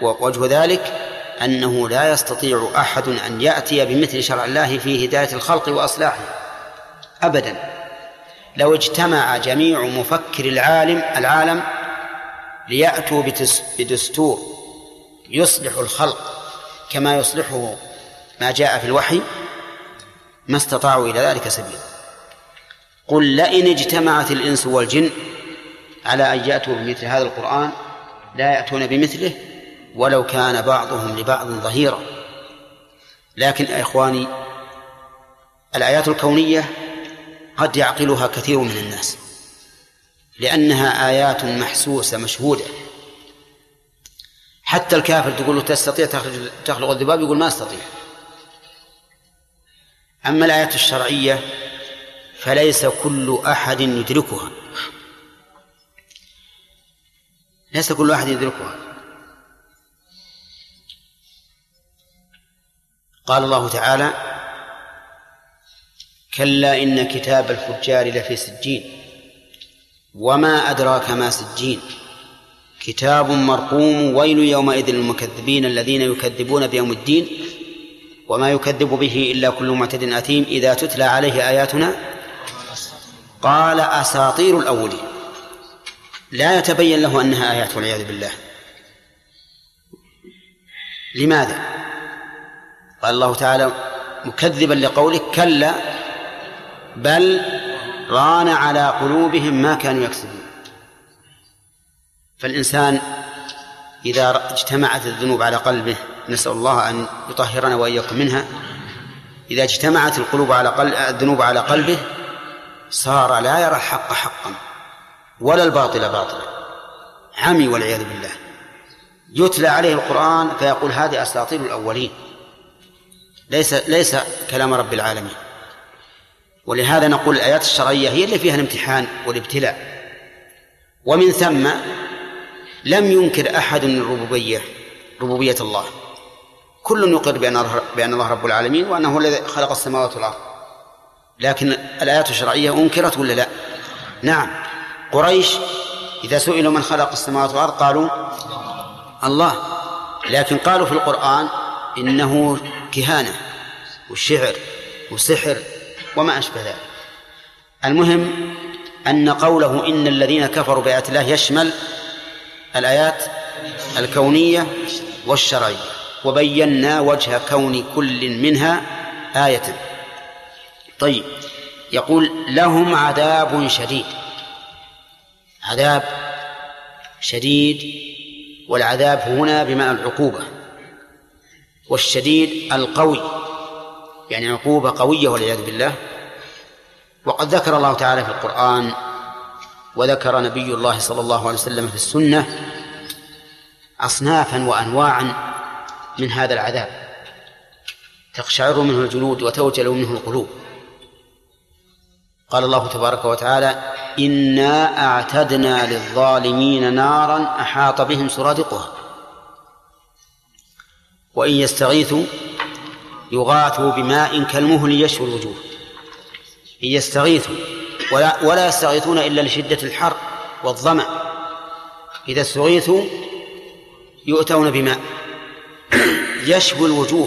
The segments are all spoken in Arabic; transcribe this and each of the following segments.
ووجه ذلك أنه لا يستطيع أحد أن يأتي بمثل شرع الله في هداية الخلق وأصلاحه أبدا. لو اجتمع جميع مفكر العالم ليأتوا بدستور يصلح الخلق كما يصلحه ما جاء في الوحي ما استطاعوا إلى ذلك سبيلا. قل لئن اجتمعت الإنس والجن على أن يأتوا بمثل هذا القرآن لا يأتون بمثله ولو كان بعضهم لبعض ظهيرا. لكن يا إخواني الآيات الكونية قد يعقلها كثير من الناس لأنها آيات محسوسة مشهودة. حتى الكافر تقول له تستطيع تخلق الذباب يقول ما استطيع. أما الآيات الشرعية فليس كل أحد يدركها، ليس كل أحد يدركها. قال الله تعالى كلا إن كتاب الفجار لفي سجين وما أدراك ما سجين كتاب مرقوم ويل يومئذ للمكذبين الذين يكذبون بيوم الدين وما يكذب به إلا كل معتد أثيم إذا تتلى عليه آياتنا قال أساطير الأولين. لا يتبين له أنها آيات والعياذ بالله. لماذا؟ قال الله تعالى مكذبا لقوله كلا بل ران على قلوبهم ما كانوا يكسبون. فالإنسان إذا اجتمعت الذنوب على قلبه، نسأل الله أن يطهرنا وإياكم منها، إذا اجتمعت الذنوب على قلبه صار لا يرى الحق حقا ولا الباطل باطلا، عمي والعياذ بالله. يتلى عليه القرآن فيقول هذه أساطير الأولين، ليس كلام رب العالمين. ولهذا نقول الآيات الشرعية هي اللي فيها الامتحان والابتلاء. ومن ثم لم ينكر أحد ربوبية الله، كل يقر بأن الله رب العالمين وأنه الذي خلق السماوات والأرض. لكن الآيات الشرعية أنكرت ولا لا؟ نعم. قريش إذا سئلوا من خلق السماوات والأرض قالوا الله، لكن قالوا في القرآن إنه كهانة وشعر وسحر وما أشبه ذلك. المهم أن قوله إن الذين كفروا بآيات الله يشمل الآيات الكونية والشرعية، وبينا وجه كون كل منها آية. طيب، يقول لهم عذاب شديد. عذاب شديد، والعذاب هنا بمعنى العقوبة، والشديد القوي، يعني عقوبة قوية والعياذ بالله. وقد ذكر الله تعالى في القرآن وذكر نبي الله صلى الله عليه وسلم في السنة أصنافا وأنواعا من هذا العذاب تقشعر منه الجلود وتوجل منه القلوب. قال الله تبارك وتعالى إنا أعتدنا للظالمين نارا أحاط بهم سرادقها وإن يستغيثوا يغاثوا بماء كالمهل يشوي الوجوه. إن يستغيثوا ولا يستغيثون إلا لشدة الحر والظمأ، إذا استغيثوا يؤتون بماء يشوي الوجوه،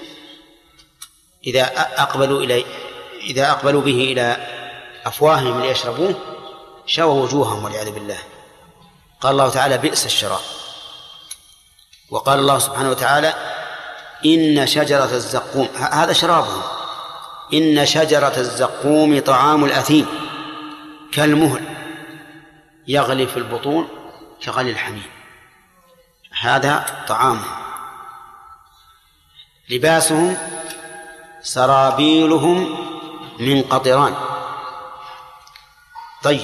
إذا أقبلوا به إلى أفواههم ليشربوه شووا وجوههم والعياذ بالله. قال الله تعالى بئس الشراب. وقال الله سبحانه وتعالى إن شجرة الزقوم، هذا شرابهم، إن شجرة الزقوم طعام الأثيم كالمهل يغلي في البطون كغلي الحميم. هذا طعامهم. لباسهم سرابيلهم من قطران. طيب،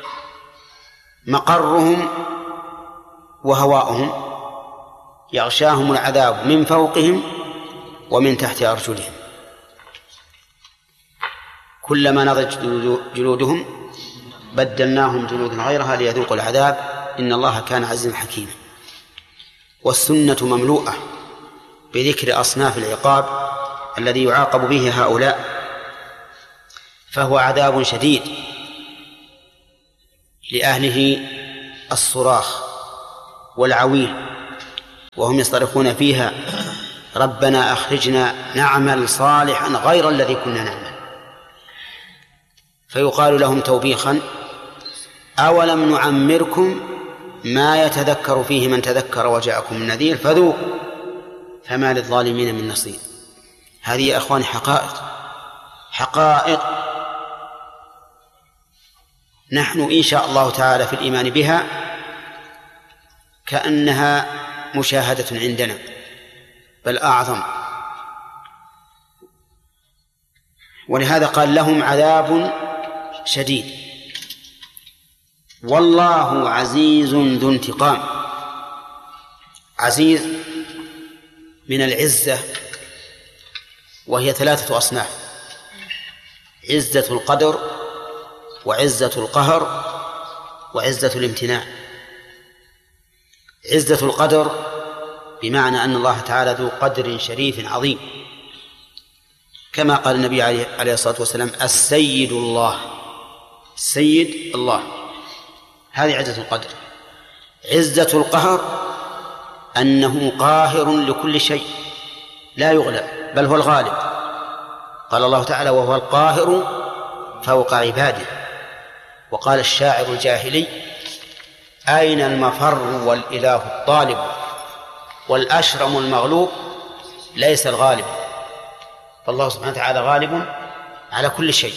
مقرهم وهواؤهم يغشاهم العذاب من فوقهم ومن تحت أرجلهم كلما نضجت جلودهم بدلناهم جلودا غيرها ليذوقوا العذاب إن الله كان عزيزا حكيما. والسنة مملوءة بذكر أصناف العقاب الذي يعاقب به هؤلاء، فهو عذاب شديد لأهله الصراخ والعويل وهم يصطرخون فيها ربنا أخرجنا نعمل صالحا غير الذي كنا نعمل. فيقال لهم توبيخا أولم نعمركم ما يتذكر فيه من تذكر وجاءكم النذير فذوقوا فما للظالمين من نصير. هذه يا أخوان حقائق نحن إن شاء الله تعالى في الإيمان بها كأنها مشاهدة عندنا بل أعظم. ولهذا قال لهم عذاب شديد والله عزيز ذو انتقام. عزيز من العزة وهي 3 أصناف: عزة القدر وعزة القهر وعزة الامتناع. عزة القدر بمعنى أن الله تعالى ذو قدر شريف عظيم، كما قال النبي عليه الصلاة والسلام السيد الله، السيد الله، هذه عزة القدر. عزة القهر أنه قاهر لكل شيء لا يغلب بل هو الغالب. قال الله تعالى وهو القاهر فوق عباده. وقال الشاعر الجاهلي أين المفر والإله الطالب والأشرم المغلوب ليس الغالب. فالله سبحانه وتعالى غالب على كل شيء.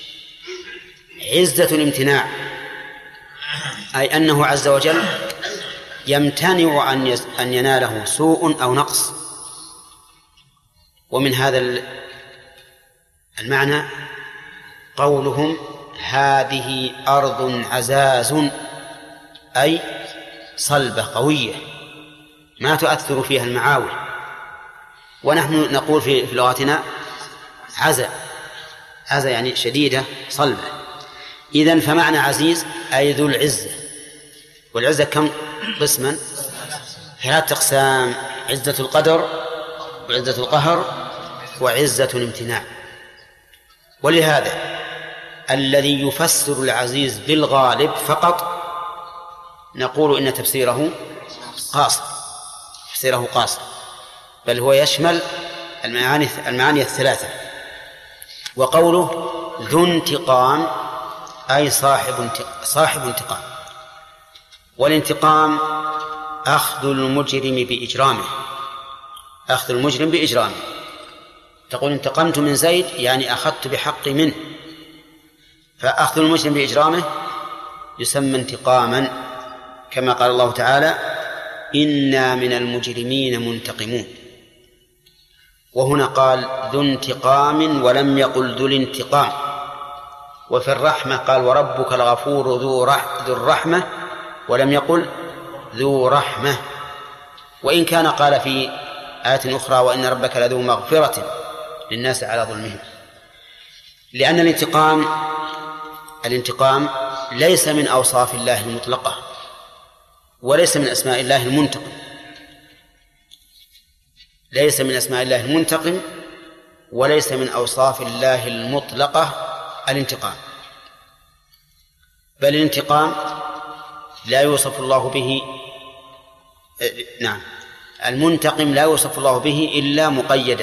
عزة الامتناع أي أنه عز وجل يمتنع أن يناله سوء أو نقص. ومن هذا المعنى قولهم هذه أرض عزاز أي صلبة قوية ما تؤثر فيها المعاول. ونحن نقول في لغتنا عزة يعني شديدة صلبة. إذن فمعنى عزيز أي ذو العزة. والعزة كم قسما؟ 3 أقسام: عزة القدر وعزة القهر وعزة الامتناع. ولهذا الذي يفسر العزيز بالغالب فقط نقول إن تفسيره قاصر، بل هو يشمل المعاني 3. وقوله ذو انتقام أي صاحب انتقام. والانتقام أخذ المجرم بإجرامه. تقول انتقمت من زيد يعني أخذت بحقي منه، فأخذ المجرم بإجرامه يسمى انتقاما، كما قال الله تعالى إنا من المجرمين منتقمون. وهنا قال ذو انتقام ولم يقل ذو الانتقام. وفي الرحمة قال وربك الغفور ذو الرحمة ولم يقل ذو رحمة. وإن كان قال في آية أخرى وإن ربك لذو مغفرة للناس على ظلمهم. لأن الانتقام ليس من أوصاف الله المطلقة وليس من أسماء الله المنتقم. ليس من أسماء الله المنتقم وليس من أوصاف الله المطلقة الانتقام. بل الانتقام لا يوصف الله به المنتقم لا يوصف الله به إلا مقيدا،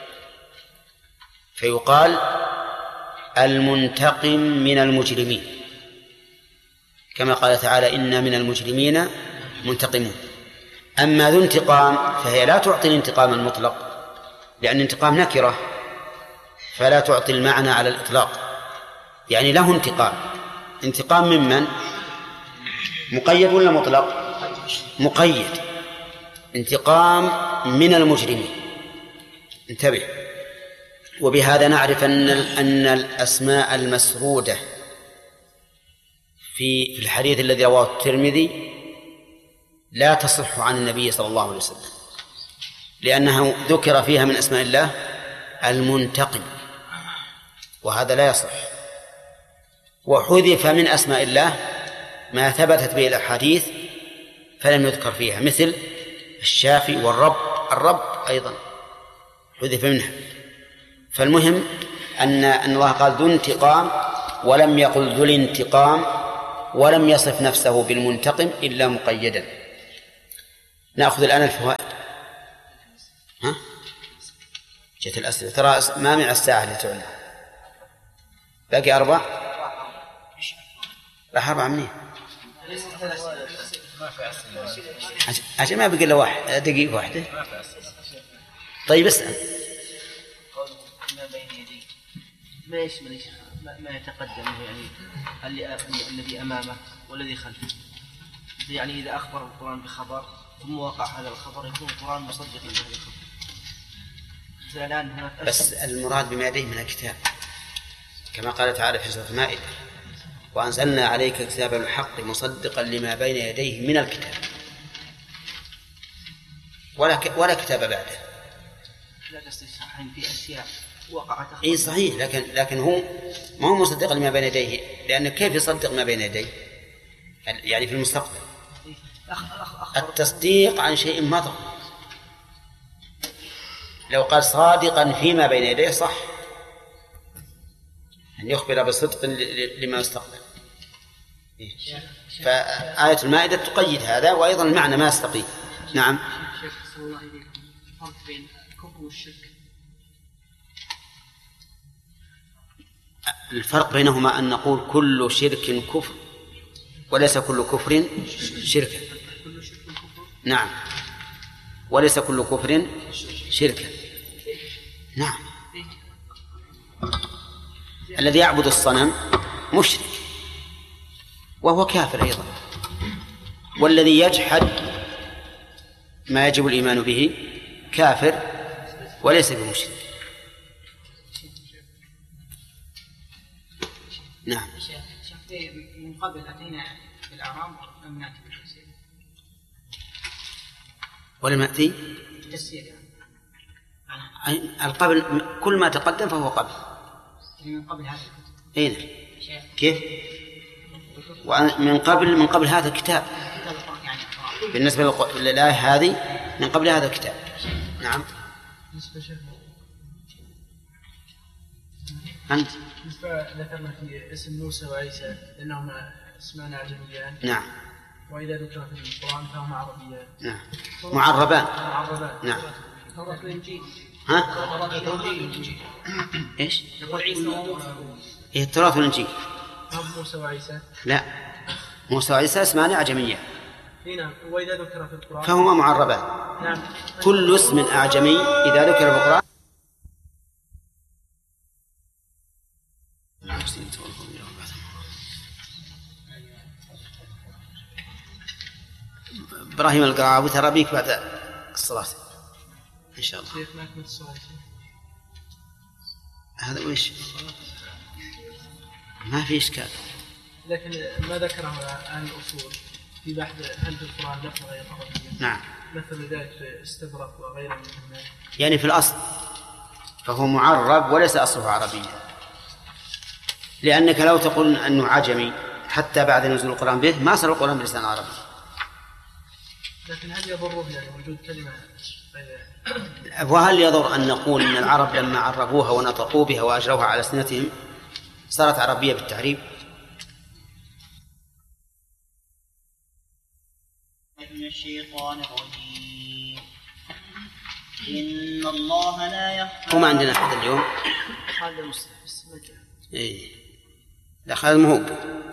فيقال المنتقم من المجرمين، كما قال تعالى إنا من المجرمين منتقمون. أما ذو انتقام فهي لا تعطي الانتقام المطلق، لأن الانتقام نكرة فلا تعطي المعنى على الإطلاق. يعني له انتقام ممن؟ مقيد ولا مطلق؟ مقيد. انتقام من المجرمين. انتبه. وبهذا نعرف أن الأسماء المسرودة في الحديث الذي رواه الترمذي لا تصح عن النبي صلى الله عليه وسلم، لأنه ذكر فيها من أسماء الله المنتقم، وهذا لا يصح. وحذف من أسماء الله ما ثبتت به الأحاديث فلم يذكر فيها، مثل الشافي والرب. الرب أيضا حذف منها. فالمهم أن الله قال ذو انتقام ولم يقل ذو الانتقام، ولم يصف نفسه بالمنتقم إلا مقيدا. نأخذ الآن الفوائد. ها؟ جت الأسئلة ترى ما مع الساعة اللي تعلم. باقي 4. راح 4 منين؟ عشان ما بقي إلا 1 دقيقة واحدة. طيب اسأل. ما بين يديه ما يشمل ما يتقدم يعني الذي أمامه والذي خلفه. يعني إذا أخبر القرآن بخبر ثم وقع هذا الخبر يكون القرآن مصدقا لهذا الخبر. الآن بس المراد بما يديه من الكتاب كما قال تعالى في سورة المائدة: وأنزلنا عليك كتابا الحق مصدقا لما بين يديه من الكتاب، ولا كتاب بعده. لا تستشعرين في أشياء وقعت. إيه صحيح، لكن هو ما هو مصدقا لما بين يديه، لأن كيف يصدق ما بين يديه يعني في المستقبل؟ التصديق عن شيء مضى. لو قال صادقا فيما بين يديه صح، أن يخبر بصدق لما يستقبل. فآية المائدة تقيد هذا، وأيضا المعنى ما يستقيم. نعم. شيخ صلى الله عليه وسلم، الفرق بين الكفر والشرك. الفرق بينهما أن نقول كل شرك كفر وليس كل كفر شركا. نعم، وليس كل كفر شركا. نعم، الذي يعبد الصنم مشرك وهو كافر أيضا، والذي يجحد ما يجب الإيمان به كافر وليس بمشرك. نعم. من قبل أتينا بالأعرام لم نأتي بالتفسير. ولم نأتي بالتفسير القبل، كل ما تقدم فهو قبل. من قبل هذا الكتاب. أين؟ كيف؟ من قبل هذا الكتاب. بالنسبة للآية هذه من قبل هذا الكتاب. نعم. أنت ذكرنا في اسم موسى وعيسى إنهما اسمان أعجميان. نعم. وإذا ذكر في القرآن فهما عربيان. نعم. معربان. نعم. توراة الإنجيل. ها؟ توراة الإنجيل. إيش؟ يقول عيسى. إيه التراث والإنجيل. موسى وعيسى. لا، موسى وعيسى اسمان أعجميان. نعم. وإذا ذكر في القرآن فهما معربان. نعم. كل اسم أعجمي إذا ذكر في القرآن. إبراهيم القراوي ترى بيك بعد الصلاة إن شاء الله. شيخ نكمل السؤال. هذا وإيش؟ ما في إشكال. لكن ما ذكره عن الأصول في بحث هل في القرآن لفظ غير عربية. نعم. مثل ذلك في استبرق وغيره من الناس. يعني في الأصل فهو معرب وليس أصله عربيا، لأنك لو تقول أنه عجمي حتى بعد نزول القرآن به ما صار القرآن بلسان عربي. لكن هل يضره يعني وجود كلمة وهل يضر أن نقول أن العرب لما عربوها ونطقوا بها وأجروها على سنتهم صارت عربية بالتعريب؟ من الشيطان الرجيم. إن الله لا يخفى. وما عندنا أحد اليوم. هذا مستحيل. إيه لا هذا مهوب.